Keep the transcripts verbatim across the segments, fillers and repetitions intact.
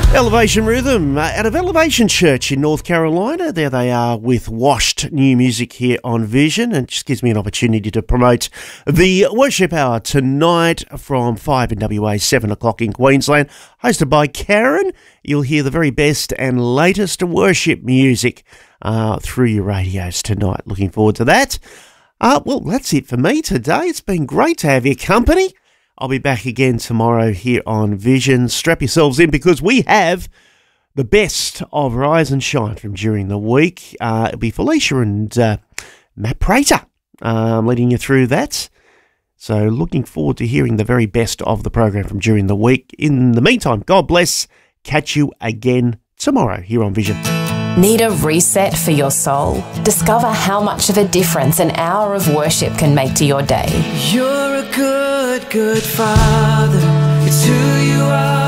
Elevation Rhythm uh, out of Elevation Church in North Carolina. There they are with washed new music here on Vision, and it just gives me an opportunity to promote the worship hour tonight from five in W A, seven o'clock in Queensland, hosted by Karen. You'll hear the very best and latest worship music uh, through your radios tonight. Looking forward to that. Uh, well, that's it for me today. It's been great to have your company. I'll be back again tomorrow here on Vision. Strap yourselves in because we have the best of Rise and Shine from during the week. Uh, it'll be Felicia and uh, Matt Prater um, leading you through that. So looking forward to hearing the very best of the program from during the week. In the meantime, God bless. Catch you again tomorrow here on Vision. Need a reset for your soul? Discover how much of a difference an hour of worship can make to your day. You're a good, good father. It's who you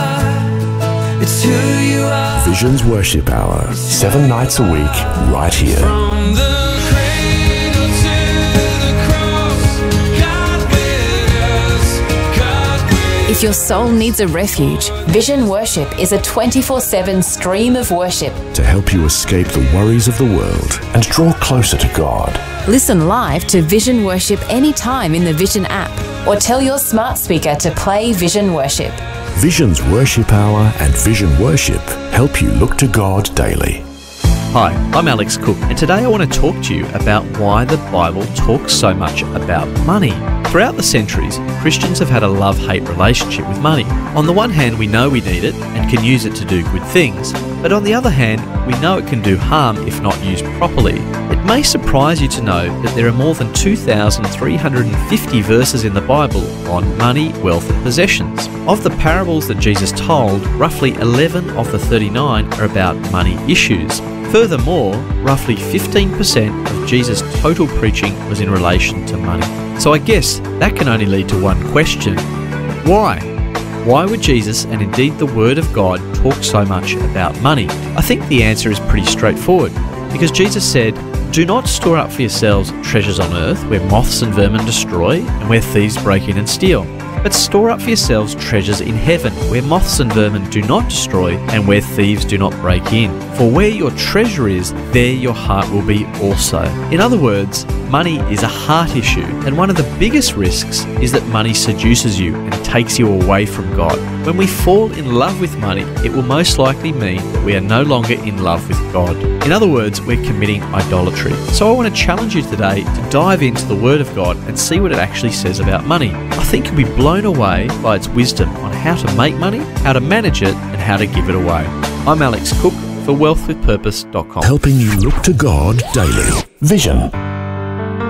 are. It's who you are. Vision's Worship Hour, seven nights a week, right here. From the cradle to the cross, God with us, God with us. If your soul needs a refuge, Vision Worship is a twenty-four seven stream of worship. To help you escape the worries of the world and draw closer to God. Listen live to Vision Worship anytime in the Vision app, or tell your smart speaker to play Vision Worship. Vision's Worship Hour and Vision Worship help you look to God daily. Hi, I'm Alex Cook, and today I want to talk to you about why the Bible talks so much about money. Throughout the centuries, Christians have had a love-hate relationship with money. On the one hand, we know we need it and can use it to do good things, but on the other hand, we know it can do harm if not used properly. It may surprise you to know that there are more than two thousand three hundred fifty verses in the Bible on money, wealth and possessions. Of the parables that Jesus told, roughly eleven of the thirty-nine are about money issues. Furthermore, roughly fifteen percent of Jesus' total preaching was in relation to money. So I guess that can only lead to one question. Why? Why would Jesus, and indeed the Word of God, talk so much about money? I think the answer is pretty straightforward, because Jesus said, "Do not store up for yourselves treasures on earth, where moths and vermin destroy, and where thieves break in and steal. But store up for yourselves treasures in heaven, where moths and vermin do not destroy, and where thieves do not break in. For where your treasure is, there your heart will be also." In other words, money is a heart issue, and one of the biggest risks is that money seduces you and takes you away from God. When we fall in love with money, it will most likely mean that we are no longer in love with God. In other words, we're committing idolatry. So I want to challenge you today to dive into the Word of God and see what it actually says about money. I think you'll be blown away by its wisdom on how to make money, how to manage it, and how to give it away. I'm Alex Cook for wealth with purpose dot com. Helping you look to God daily. Vision.